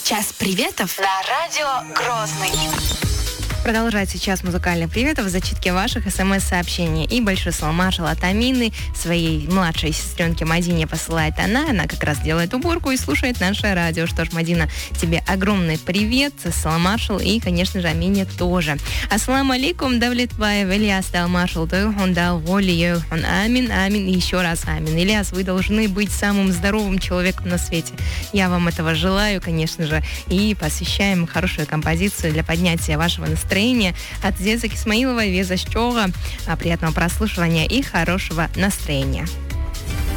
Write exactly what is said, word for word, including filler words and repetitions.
Час приветов на радио Грозный. Продолжается час музыкальных приветов в зачитке ваших смс-сообщений. И большой салам маршал от Амины своей младшей сестренке Мадине посылает она. Она как раз делает уборку и слушает наше радио. Что ж, Мадина, тебе огромный привет, салам маршал, и, конечно же, Амине тоже. Ассаламу алейкум, Давлетбаев, Ильяс дал маршал, он дал воли, он амин, амин, и еще раз амин. Ильяс, вы должны быть самым здоровым человеком на свете. Я вам этого желаю, конечно же, и посвящаем хорошую композицию для поднятия вашего настроения от Зеза Исмаилова, Веза Щога. Приятного прослушивания и хорошего настроения.